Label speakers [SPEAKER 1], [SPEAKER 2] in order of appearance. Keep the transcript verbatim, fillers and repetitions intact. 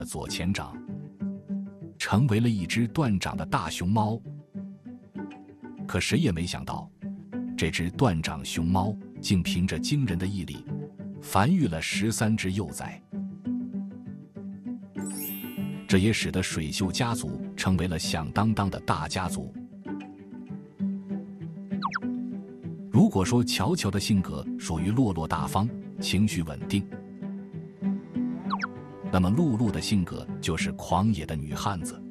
[SPEAKER 1] 左前掌，成为了一只断掌的大熊猫。可谁也没想到，这只断掌熊猫竟凭着惊人的毅力，繁育了十三只幼崽。这也使得水秀家族成为了响当当的大家族。如果说乔乔的性格属于落落大方、情绪稳定，那么露露的性格就是狂野的女汉子。